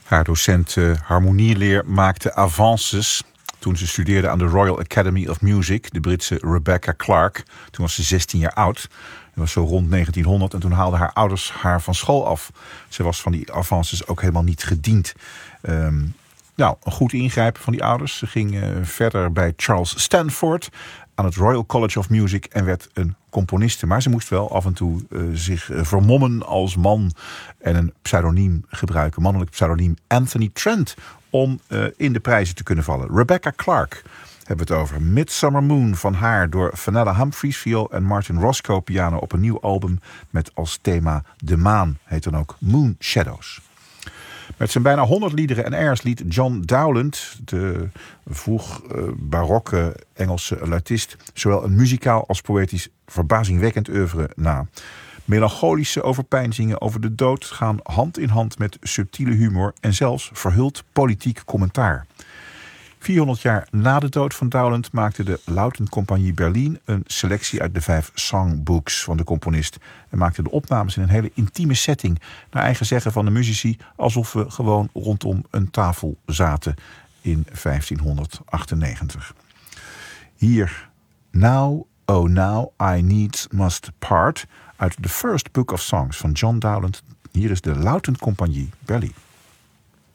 Haar docent harmonieleer maakte avances toen ze studeerde aan de Royal Academy of Music, de Britse Rebecca Clark. Toen was ze 16 jaar oud. Dat was zo rond 1900 en toen haalden haar ouders haar van school af. Ze was van die avances ook helemaal niet gediend. Een goed ingrijpen van die ouders. Ze ging verder bij Charles Stanford aan het Royal College of Music en werd een componiste. Maar ze moest wel af en toe zich vermommen als man en een pseudoniem gebruiken. Mannelijk pseudoniem Anthony Trent om in de prijzen te kunnen vallen. Rebecca Clark hebben we het over. Midsummer Moon van haar door Fenella Humphreys viool en Martin Roscoe piano op een nieuw album met als thema De Maan. Heet dan ook Moon Shadows. Met zijn bijna 100 liederen en airs liet John Dowland, de vroeg barokke Engelse luitist, zowel een muzikaal als poëtisch verbazingwekkend oeuvre na. Melancholische overpeinzingen over de dood gaan hand in hand met subtiele humor en zelfs verhuld politiek commentaar. 400 jaar na de dood van Dowland maakte de Lautencompagnie Berlin een selectie uit de 5 songbooks van de componist en maakte de opnames in een hele intieme setting, naar eigen zeggen van de muzici, alsof we gewoon rondom een tafel zaten in 1598. Hier, Now, Oh Now, I Needs Must Part, uit The First Book of Songs van John Dowland. Hier is de Lautencompagnie Berlin.